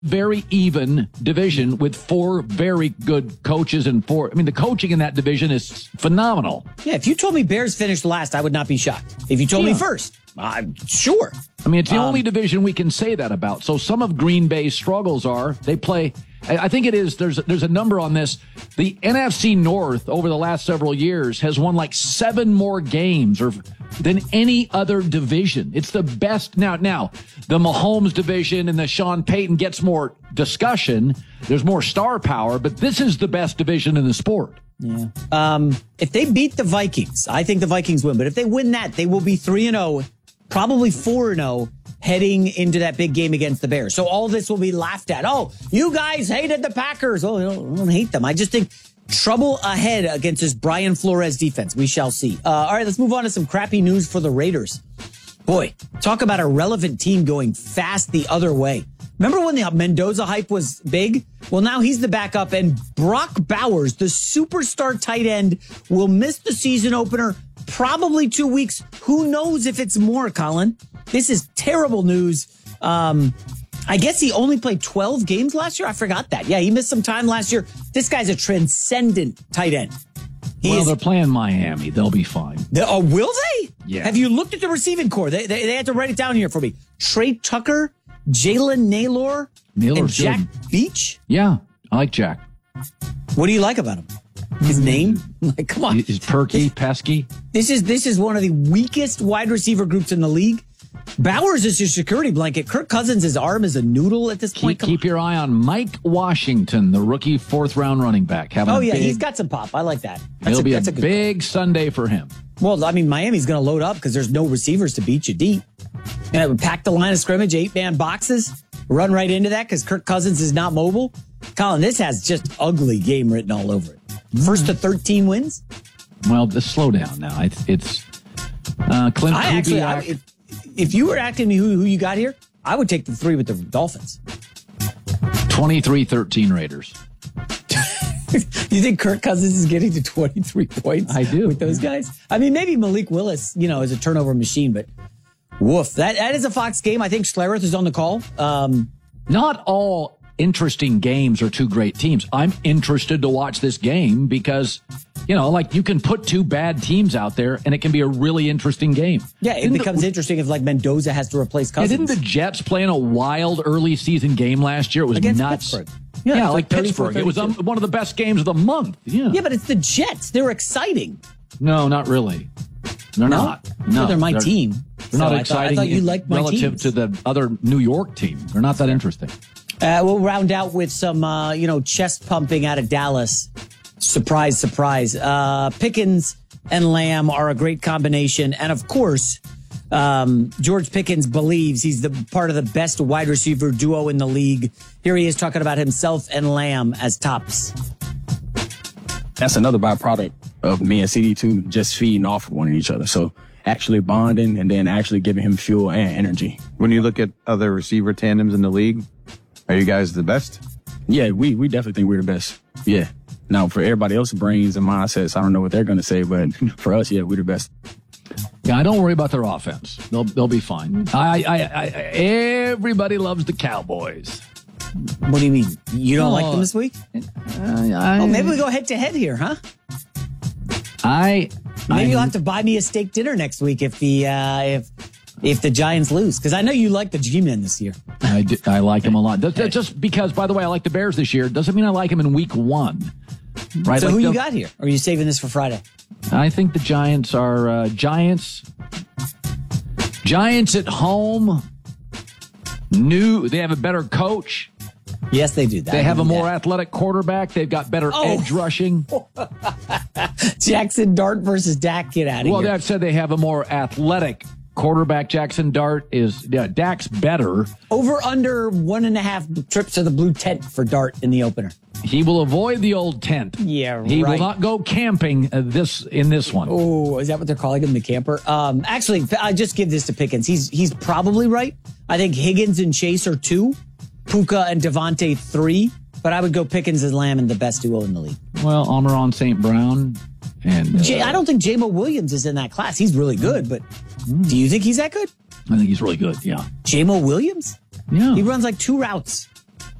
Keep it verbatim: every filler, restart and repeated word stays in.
very even division with four very good coaches and four. I mean, the coaching in that division is phenomenal. Yeah, if you told me Bears finished last, I would not be shocked. If you told yeah. me first, I'm sure. I mean, it's the um, only division we can say that about. So some of Green Bay's struggles are they play. I think it is. There's there's a number on this. The N F C North over the last several years has won like seven more games or than any other division. It's the best. Now, now the Mahomes division and the Sean Payton gets more discussion. There's more star power, but this is the best division in the sport. Yeah. Um, if they beat the Vikings, I think the Vikings win. But if they win that, they will be three and zero, probably four and zero. Heading into that big game against the Bears. So all this will be laughed at. Oh, you guys hated the Packers. Oh, I don't, I don't hate them. I just think trouble ahead against this Brian Flores defense. We shall see. Uh, all right, let's move on to some crappy news for the Raiders. Boy, talk about a relevant team going fast the other way. Remember when the Mendoza hype was big? Well, now he's the backup, and Brock Bowers, the superstar tight end, will miss the season opener probably two weeks. Who knows if it's more, Colin? This is terrible news. Um, I guess he only played twelve games last year. I forgot that. Yeah, he missed some time last year. This guy's a transcendent tight end. He well, is, they're playing Miami. They'll be fine. The, oh, will they? Yeah. Have you looked at the receiving core? They, they, they had to write it down here for me. Trey Tucker, Jalen Naylor, Naylor's and Jack good. Beach. Yeah, I like Jack. What do you like about him? His name? Like, come on. He's perky, this, pesky. This is this is one of the weakest wide receiver groups in the league. Bowers is your security blanket. Kirk Cousins' arm is a noodle at this point. Keep, keep your eye on Mike Washington, the rookie fourth round running back. Having oh, a yeah, big, he's got some pop. I like that. That's it'll a, be that's a, a good big call. Sunday for him. Well, I mean, Miami's going to load up because there's no receivers to beat you deep. And pack the line of scrimmage, eight-man boxes, run right into that because Kirk Cousins is not mobile. Colin, this has just ugly game written all over it. First to thirteen wins? Well, the slow down now. It's, it's uh, Clint I actually, I, Kubiak. if, if you were asking me who, who you got here, I would take the three with the Dolphins. twenty-three thirteen Raiders. You think Kirk Cousins is getting to twenty-three points? I do. With those yeah. guys? I mean, maybe Malik Willis, you know, is a turnover machine, but woof. That, that is a Fox game. I think Schlereth is on the call. Um, Not all interesting games are two great teams. I'm interested to watch this game because, you know, like you can put two bad teams out there and it can be a really interesting game. Yeah, it didn't becomes the, interesting if like Mendoza has to replace Cousins. Yeah, didn't the Jets play in a wild early season game last year? It was Against nuts. Pittsburgh. Yeah, Yeah, like, like Pittsburgh. It was um, one of the best games of the month. Yeah. Yeah, but it's the Jets. They're exciting. No, not really. They're No? not. No, Well, they're my they're, team. They're So not I exciting. Thought, I thought you liked my relative teams. to the other New York team. They're not that interesting. Uh, we'll round out with some, uh, you know, chest pumping out of Dallas. Surprise, surprise. Uh, Pickens and Lamb are a great combination. And of course, um, George Pickens believes he's the part of the best wide receiver duo in the league. Here he is talking about himself and Lamb as tops. That's another byproduct of me and C D two just feeding off of one of each other. So actually bonding and then actually giving him fuel and energy. When you look at other receiver tandems in the league, are you guys the best? Yeah, we, we definitely think we're the best. Yeah. Now, for everybody else's brains and mindsets, I don't know what they're going to say, but for us, yeah, we're the best. Yeah, I don't worry about their offense. They'll they'll be fine. I, I, I, everybody loves the Cowboys. What do you mean? You don't Oh, like them this week? Uh, I, Oh, maybe we go head to head here, huh? I Maybe I, you'll have to buy me a steak dinner next week if the uh, if if the Giants lose, because I know you like the G-men this year. I, do, I like them a lot. That- Just because, by the way, I like the Bears this year doesn't mean I like them in week one. Right? So Like who you the- got here? Or are you saving this for Friday? I think the Giants are uh, Giants. Giants at home. New. They have a better coach. Yes, they do that. They have a I knew more that. athletic quarterback. They've got better Oh. edge rushing. Jackson Dart versus Dak. Get out of Well, here. I've said they have a more athletic quarterback. Jackson Dart is yeah, Dak's better. Over under one and a half trips to the blue tent for Dart in the opener. He will avoid the old tent. Yeah, He right. will not go camping uh, this in this one. Oh, is that what they're calling him, the camper? Um, actually, I just give this to Pickens. He's he's probably right. I think Higgins and Chase are two, Puka and Devontae three, but I would go Pickens and Lamb in the best duo in the league. Well, Amon Saint Brown and uh, J- I don't think J-Mo Williams is in that class. He's really good, but do you think he's that good? I think he's really good. Yeah, J-Mo Williams? yeah. He runs like two routes.